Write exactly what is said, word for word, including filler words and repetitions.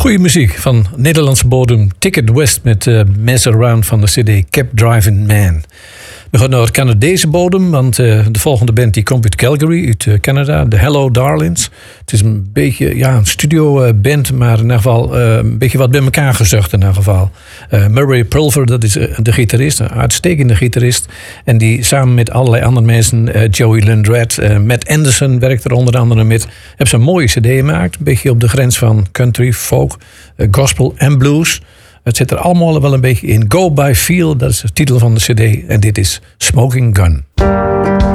Goeie muziek van Nederlandse bodem. Ticket West met uh, Mess Around van de cd Kept Driving Man. We gaan naar het Canadese bodem, want uh, de volgende band die komt uit Calgary, uit uh, Canada. De Hello Darlings. Het is een beetje ja, een studio uh, band, maar in ieder geval uh, een beetje wat bij elkaar gezucht in ieder geval. Uh, Murray Pulver, dat is uh, de gitarist, een uitstekende gitarist. En die samen met allerlei andere mensen, uh, Joey Lundred, uh, Matt Anderson werkt er onder andere met. Hebben ze een mooie cd gemaakt, een beetje op de grens van country, folk, uh, gospel en blues. Het zit er allemaal wel een beetje in. Go By Feel, dat is de titel van de cd. En dit is Smoking Gun.